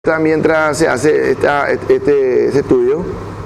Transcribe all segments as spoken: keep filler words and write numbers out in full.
mientras se hace esta, este, este estudio?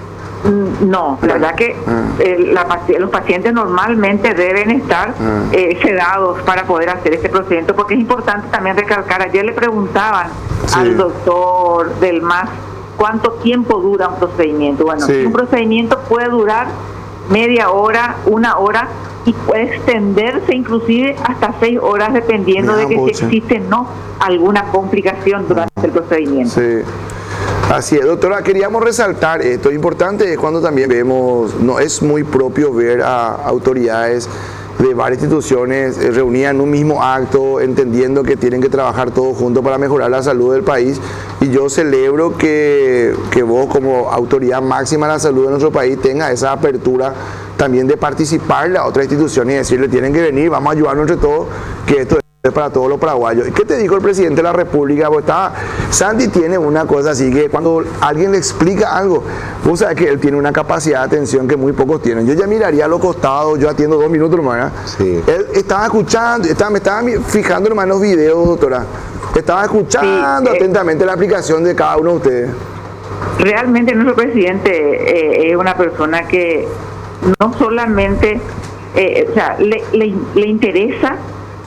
No, la verdad que ah. eh, la, los pacientes normalmente deben estar ah. eh, sedados para poder hacer este procedimiento, porque es importante también recalcar, ayer le preguntaban sí. al doctor del M A S cuánto tiempo dura un procedimiento. Bueno, sí. un procedimiento puede durar media hora, una hora, y puede extenderse inclusive hasta seis horas dependiendo Mira, de que mucha. si existe no alguna complicación durante ah. el procedimiento. Sí. Así es, doctora, queríamos resaltar esto, importante es cuando también vemos, no es muy propio ver a autoridades de varias instituciones reunidas en un mismo acto, entendiendo que tienen que trabajar todos juntos para mejorar la salud del país, y yo celebro que, que vos como autoridad máxima de la salud de nuestro país tenga esa apertura también de participar a otras instituciones y decirle tienen que venir, vamos a ayudarnos entre todos, que esto es para todos los paraguayos. ¿Qué te dijo el presidente de la República? Pues estaba, Santi tiene una cosa así que cuando alguien le explica algo, vos sabés que él tiene una capacidad de atención que muy pocos tienen. Yo ya miraría a los costados, yo atiendo dos minutos, hermana. Sí. Él estaba escuchando, estaba, me estaba fijando en los videos, doctora. Estaba escuchando sí, eh, atentamente la aplicación de cada uno de ustedes. Realmente nuestro presidente eh, es una persona que no solamente, eh, o sea, le, le, le interesa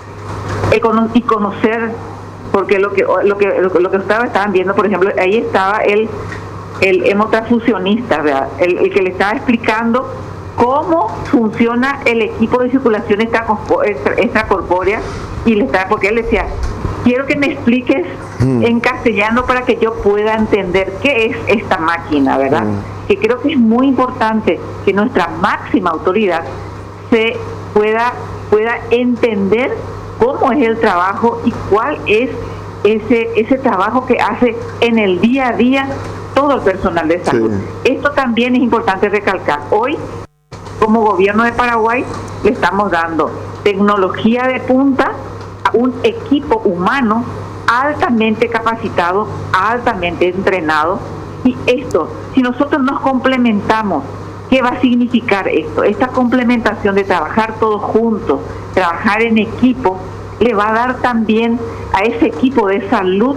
y conocer, porque lo que lo que lo que ustedes estaban viendo, por ejemplo, ahí estaba el el hemotransfusionista, ¿verdad? El, el que le estaba explicando cómo funciona el equipo de circulación extracorpórea, y le estaba, porque él decía, quiero que me expliques mm. en castellano para que yo pueda entender qué es esta máquina, ¿verdad? Mm. Que creo que es muy importante que nuestra máxima autoridad se pueda pueda entender cómo es el trabajo y cuál es ese ese trabajo que hace en el día a día todo el personal de salud. Sí. Esto también es importante recalcar. Hoy, como gobierno de Paraguay, le estamos dando tecnología de punta a un equipo humano altamente capacitado, altamente entrenado, y esto, si nosotros nos complementamos, ¿qué va a significar esto? Esta complementación de trabajar todos juntos, trabajar en equipo, le va a dar también a ese equipo de salud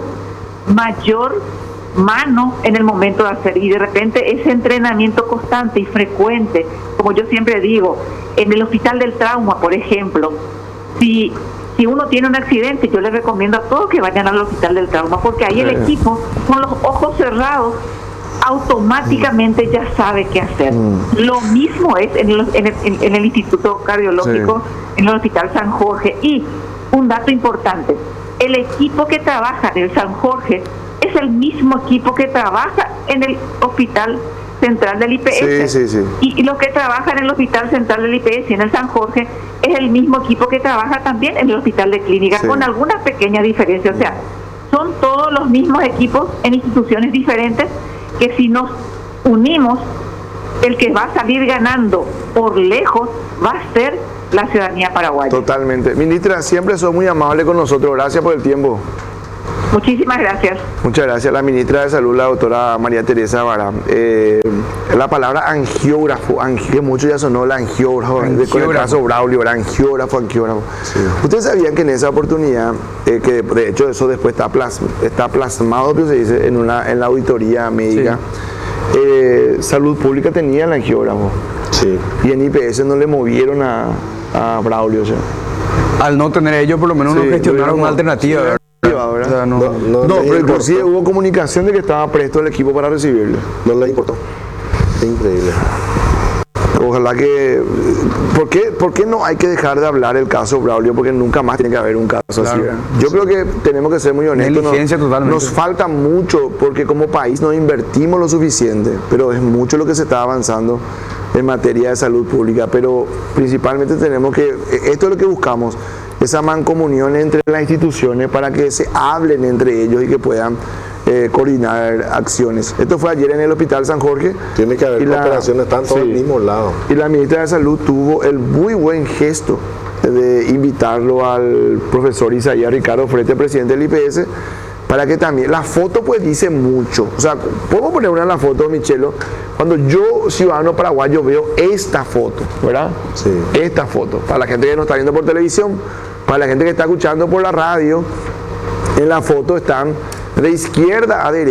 mayor mano en el momento de hacer, y de repente ese entrenamiento constante y frecuente, como yo siempre digo, en el hospital del trauma, por ejemplo, si, si uno tiene un accidente, yo les recomiendo a todos que vayan al hospital del trauma, porque ahí el equipo, con los ojos cerrados, automáticamente ya sabe qué hacer. Mm. Lo mismo es en el, en el, en el Instituto Cardiológico, sí. en el Hospital San Jorge. Y un dato importante, el equipo que trabaja en el San Jorge es el mismo equipo que trabaja en el Hospital Central del I P S. Sí, sí, sí. Y, y los que trabajan en el Hospital Central del I P S y en el San Jorge es el mismo equipo que trabaja también en el Hospital de Clínica, sí. con algunas pequeñas diferencias. O sea, son todos los mismos equipos en instituciones diferentes, que si nos unimos, el que va a salir ganando por lejos va a ser la ciudadanía paraguaya. Totalmente. Ministra, siempre sos muy amable con nosotros. Gracias por el tiempo. Muchísimas gracias. Muchas gracias. La ministra de Salud, la doctora María Teresa Barán. Eh, la palabra angiógrafo, que mucho ya sonó la angiógrafo, angiógrafo. Con el caso Braulio, era angiógrafo, angiógrafo. Sí. Ustedes sabían que en esa oportunidad, eh, que de hecho eso después está, plasm, está plasmado, pero se dice, en, una, en la auditoría médica, sí. eh, Salud Pública tenía el angiógrafo. Sí. Y en I P S no le movieron a, a Braulio. O sea. Al no tener ellos, por lo menos sí, no gestionaron una alternativa. Sí. O sea, no, no, no, no pero inclusive hubo comunicación de que estaba presto el equipo para recibirle. No le importó. Increíble. Ojalá que... ¿Por qué, ¿Por qué no hay que dejar de hablar el caso Braulio? Porque nunca más tiene que haber un caso claro, así. Yo sí. creo que tenemos que ser muy honestos. Negligencia nos, totalmente. Nos falta mucho porque como país no invertimos lo suficiente, pero es mucho lo que se está avanzando en materia de salud pública. Pero principalmente tenemos que... Esto es lo que buscamos. Esa mancomunión entre las instituciones para que se hablen entre ellos y que puedan eh, coordinar acciones. Esto fue ayer en el Hospital San Jorge. Tiene que haber cooperación, están todos sí. al mismo lado. Y la ministra de Salud tuvo el muy buen gesto de invitarlo al profesor Isaías Ricardo Frete, presidente del I P S, para que también, la foto pues dice mucho. O sea, podemos poner una en la foto, Michelo, cuando yo, ciudadano paraguayo, veo esta foto, ¿verdad? Sí. Esta foto, para la gente que nos está viendo por televisión, para la gente que está escuchando por la radio, en la foto están de izquierda a derecha.